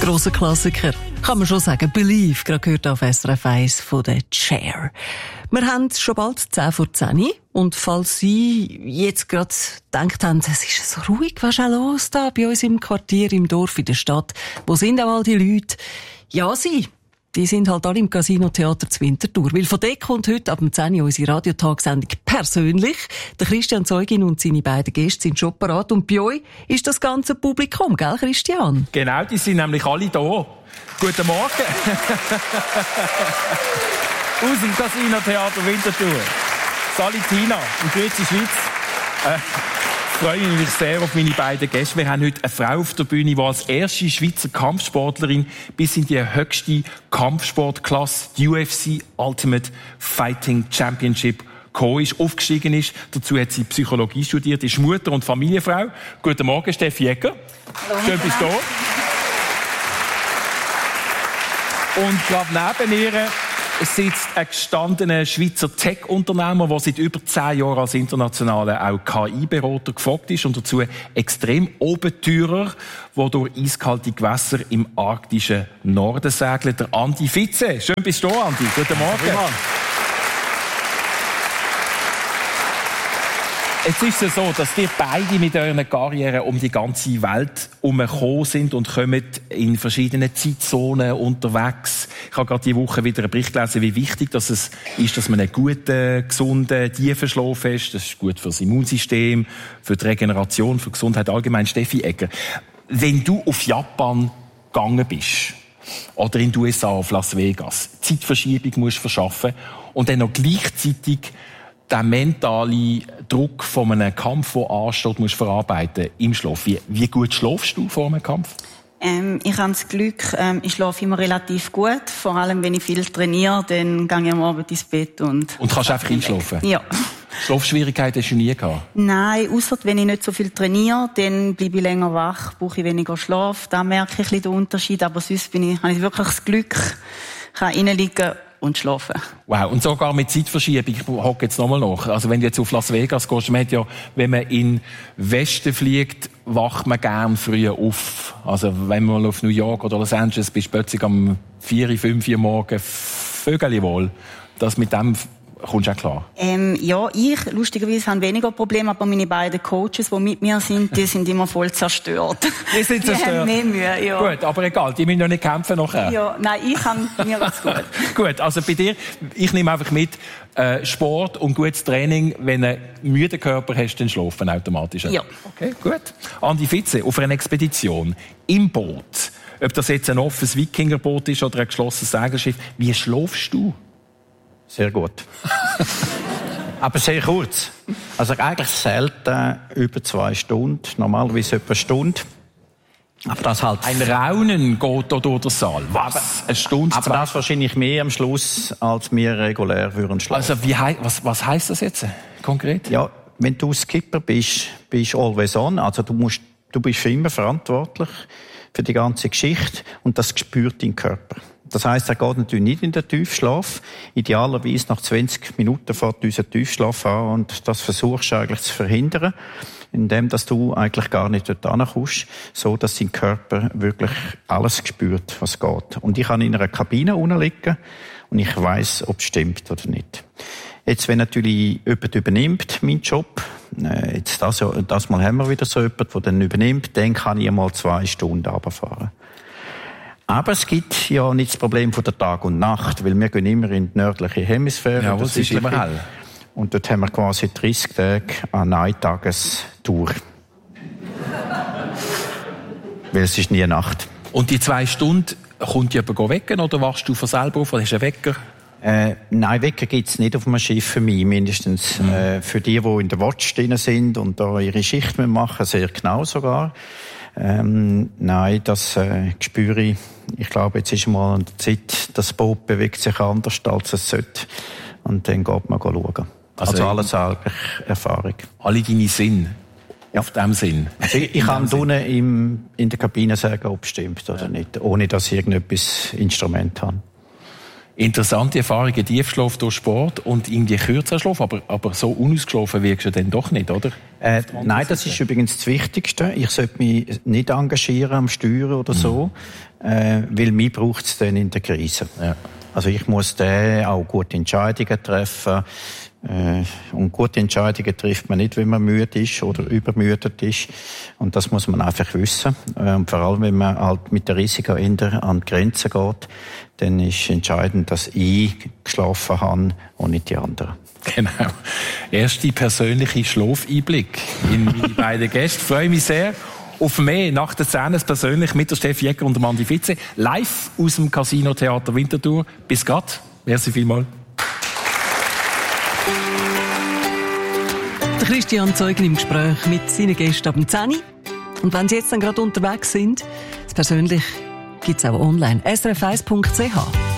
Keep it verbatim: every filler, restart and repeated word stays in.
grosser Klassiker. Kann man schon sagen. Believe, gerade gehört auf S R F eins von der Cher. Wir haben schon bald zehn vor zehn. Und falls Sie jetzt gerade gedacht haben, es ist so ruhig, was ist auch los da bei uns im Quartier, im Dorf, in der Stadt? Wo sind auch all die Leute? Ja, sie. Die sind halt alle im Casino-Theater zu Winterthur. Weil von dort kommt heute ab dem zehn Uhr unsere Radiotagsendung persönlich. Der Christian Zeugin und seine beiden Gäste sind schon parat. Und bei euch ist das ganze Publikum, gell, Christian? Genau, die sind nämlich alle da. Guten Morgen. Aus dem Casino-Theater Winterthur. Salut Tina und grüezi Schweiz. Äh, Ich freue mich sehr auf meine beiden Gäste. Wir haben heute eine Frau auf der Bühne, die als erste Schweizer Kampfsportlerin bis in die höchste Kampfsportklasse, die U F C Ultimate Fighting Championship, gekommen ist, aufgestiegen ist. Dazu hat sie Psychologie studiert, ist Mutter und Familienfrau. Guten Morgen, Steffi Egger. Hallo. Schön, bist du da. Und gerade neben ihr sitzt ein gestandener Schweizer Tech-Unternehmer, der seit über zehn Jahren als internationaler auch K I-Berater gefragt ist und dazu extrem Obentürer, der durch eiskalte Gewässer im arktischen Norden segelt. Der Andi Fitze. Schön bist du da, Andi. Guten Morgen. Ja. Jetzt ist es so, dass ihr beide mit euren Karrieren um die ganze Welt herumgekommen sind und kommen in verschiedenen Zeitzonen unterwegs. Ich habe gerade diese Woche wieder einen Bericht gelesen, wie wichtig dass es ist, dass man einen guten, gesunden, tiefen Schlaf hat. Das ist gut für das Immunsystem, für die Regeneration, für die Gesundheit allgemein. Steffi Egger, wenn du auf Japan gegangen bist oder in den U S A, auf Las Vegas, Zeitverschiebung musst verschaffen und dann noch gleichzeitig den mentalen Druck von einem Kampf, der ansteht, musst verarbeiten im Schlaf. Wie, wie gut schläfst du vor einem Kampf? Ähm, ich habe das Glück, ähm, ich schlafe immer relativ gut. Vor allem, wenn ich viel trainiere, dann gehe ich am Abend ins Bett. Und, und kannst einfach einschlafen? Ja. Schlafschwierigkeiten hast du nie gehabt? Nein, ausser wenn ich nicht so viel trainiere, dann bleibe ich länger wach, brauche ich weniger Schlaf. Da merke ich ein bisschen den Unterschied. Aber sonst bin ich, habe ich wirklich das Glück, ich kann reinliegen und schlafen. Wow, und sogar mit Zeitverschiebung, ich hocke jetzt nochmal nach. Also wenn du jetzt auf Las Vegas gehst, man hat ja, wenn man in Westen fliegt, wacht man gern früh auf. Also wenn man mal auf New York oder Los Angeles bist, plötzlich am vier, fünf Uhr morgen Vögel wohl. Das mit dem kommst du auch klar? Ähm, ja, ich, lustigerweise, habe weniger Probleme, aber meine beiden Coaches, die mit mir sind, die sind immer voll zerstört. Die sind zerstört? Die haben mehr Mühe, ja. Gut, aber egal, die müssen ja nicht kämpfen nachher. Ja, nein, ich kann mir ganz gut. Gut, also bei dir, ich nehme einfach mit, äh, Sport und gutes Training, wenn du einen müden Körper hast, dann schlafen automatisch. Ja. Okay, gut. Andi Fitze, auf einer Expedition, im Boot, ob das jetzt ein offenes Wikingerboot ist oder ein geschlossenes Segelschiff, wie schläfst du? Sehr gut. Aber sehr kurz. Also eigentlich selten über zwei Stunden, normalerweise etwa eine Stunde. Aber das halt... Ein Raunen geht hier durch den Saal. Was? Aber, eine Stunde, aber zwei? das wahrscheinlich mehr am Schluss, als wir regulär würden schlafen. Also wie hei- was, was heisst das jetzt konkret? Ja, wenn du Skipper bist, bist du always on. Also du, musst, du bist für immer verantwortlich für die ganze Geschichte und das spürt dein Körper. Das heisst, er geht natürlich nicht in den Tiefschlaf. Idealerweise nach zwanzig Minuten fährt unser Tiefschlaf an und das versuchst du eigentlich zu verhindern, indem dass du eigentlich gar nicht dort hinkommst, so dass dein Körper wirklich alles spürt, was geht. Und ich kann in einer Kabine unten liegen und ich weiss, ob es stimmt oder nicht. Jetzt, wenn natürlich jemand übernimmt, meinen Job, äh, jetzt das, das Mal haben wir wieder so jemanden, der dann übernimmt, dann kann ich mal zwei Stunden runterfahren. Aber es gibt ja nicht das Problem von der Tag und Nacht, weil wir gehen immer in die nördliche Hemisphäre. Ja, das ist immer hell. Und dort haben wir quasi dreißig Tage an Eintagestour. Weil es ist nie Nacht. Und die zwei Stunden, kommt jemand wecken oder wachst du von selber auf oder hast du einen Wecker? Äh, nein, Wecker gibt's nicht auf einem Schiff für mich, mindestens. Mhm. Äh, für die, die in der Watch drin sind und da ihre Schicht machen, sehr genau sogar. Ähm, nein, das äh, spüre ich. Ich glaube, jetzt ist mal an der Zeit, das Boot bewegt sich anders, als es sollte. Und dann geht man schauen. Also, also alles eigentlich Erfahrung. Alle deine Sinne? Ja. Auf dem Sinn? Also ich, ich kann unten im, in der Kabine sagen, ob es stimmt oder ja. nicht, ohne dass ich irgendetwas Instrument habe. Interessante Erfahrungen, Tiefschlaf durch Sport und irgendwie kürzer Schlaf, aber, aber so unausgeschlafen wirkst du dann doch nicht, oder? Äh, nein, das ist übrigens das Wichtigste. Ich sollte mich nicht engagieren am Steuern oder so, mhm. äh, weil mich braucht es dann in der Krise. Ja. Also ich muss dann auch gute Entscheidungen treffen. Äh, und gute Entscheidungen trifft man nicht, wenn man müde ist oder übermüdet ist. Und das muss man einfach wissen. Äh, und vor allem, wenn man halt mit der Risiko an die Grenzen geht, dann ist entscheidend, dass ich geschlafen habe und nicht die anderen. Genau. Erste persönliche Schlafeinblick in meine beiden Gäste. Ich freue mich sehr auf mehr nach der Szene persönlich mit der Steffi Egger und dem Andi Fitze. Live aus dem Casino Theater Winterthur. Bis grad. Merci vielmals. Der Christian Zeugen im Gespräch mit seinen Gästen ab dem zehn Uhr. Und wenn Sie jetzt dann gerade unterwegs sind, das persönlich gibt's auch online. S R F eins punkt c h